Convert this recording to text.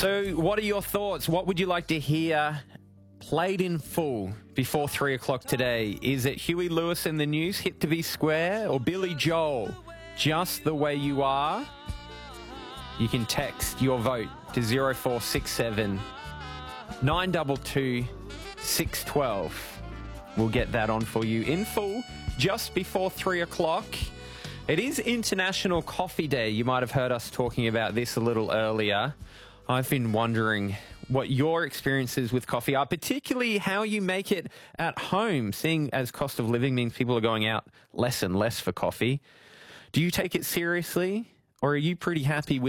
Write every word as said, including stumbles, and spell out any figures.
So what are your thoughts? What would you like to hear played in full before three o'clock today? Is it Huey Lewis and the News, Hit to Be Square, or Billy Joel, Just the Way You Are? You can text your vote to zero four six seven nine two two six one two. We'll get that on for you in full just before three o'clock. It is International Coffee Day. You might have heard us talking about this a little earlier. I've been wondering what your experiences with coffee are, particularly how you make it at home, seeing as cost of living means people are going out less and less for coffee. Do you take it seriously, or are you pretty happy with